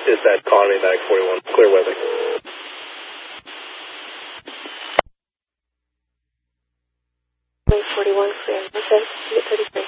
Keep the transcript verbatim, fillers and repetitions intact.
is that Colony Mag forty-one, clear weather. forty-one, clear. Okay, thirty-three.